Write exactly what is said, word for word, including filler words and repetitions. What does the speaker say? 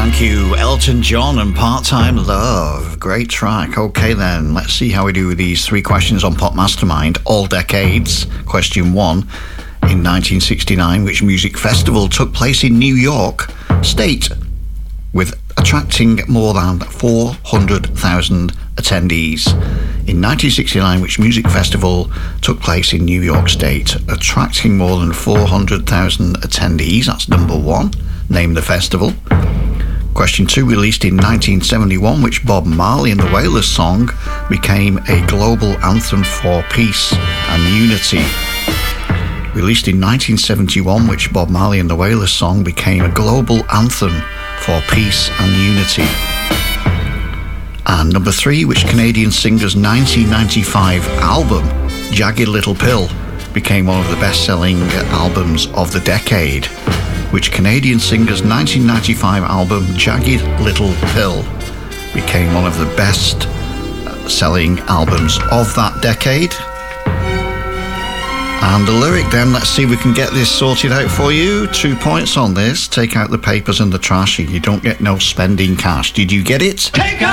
Thank you, Elton John and Part-Time Love. Great track. Okay then, let's see how we do with these three questions on Pop Mastermind. All decades. Question one. In nineteen sixty-nine, which music festival took place in New York State, with attracting more than four hundred thousand attendees? In nineteen sixty-nine, which music festival took place in New York State, attracting more than four hundred thousand attendees? That's number one. Name the festival. Question two, released in nineteen seventy-one, which Bob Marley and the Wailers song became a global anthem for peace and unity. Released in nineteen seventy-one, which Bob Marley and the Wailers song became a global anthem for peace and unity. And number three, which Canadian singer's nineteen ninety-five album, Jagged Little Pill, became one of the best-selling albums of the decade. Which Canadian singer's nineteen ninety-five album, Jagged Little Pill, became one of the best-selling albums of that decade. And the lyric then, let's see if we can get this sorted out for you. Two points on this. Take out the papers and the trash and you don't get no spending cash. Did you get it? Take out